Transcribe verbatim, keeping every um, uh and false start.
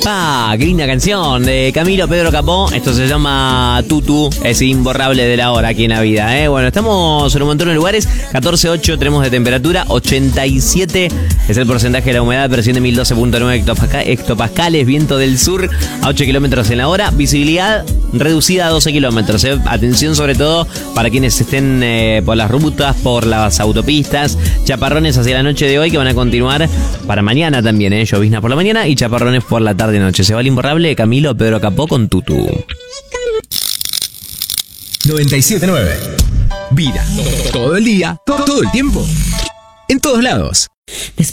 Ah, qué linda canción de Camilo Pedro Capó. Esto se llama Tutu, es imborrable de la hora aquí en la vida, ¿eh? Bueno, estamos en un montón de lugares. catorce punto ocho tenemos de temperatura, ochenta y siete es el porcentaje de la humedad, presión de mil doce punto nueve hectopascales, viento del sur a ocho kilómetros en la hora, visibilidad reducida a doce kilómetros. ¿eh? Atención sobre todo para quienes estén eh, por las rutas, por las autopistas, chaparrones hacia la noche de hoy que van a continuar para mañana también, ¿eh? Llovizna por la mañana y chaparrones por la tarde y noche. Se va el imborrable Camilo Pedro Capó con Tutu. noventa y siete punto nueve. Vida. Todo el día, todo el tiempo. En todos lados.